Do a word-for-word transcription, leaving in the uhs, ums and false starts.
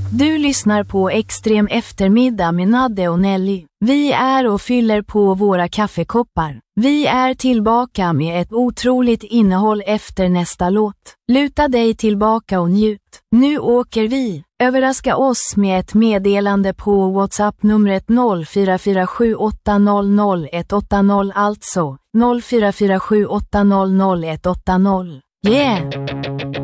Du lyssnar på Extrem eftermiddag med Nadde och Nelly. Vi är och fyller på våra kaffekoppar. Vi är tillbaka med ett otroligt innehåll efter nästa låt. Luta dig tillbaka och njut. Nu åker vi. Överraska oss med ett meddelande på WhatsApp-numret noll fyra fyra sju åtta noll noll ett åtta noll, alltså noll fyra fyra sju åtta noll noll ett åtta noll. Yeah!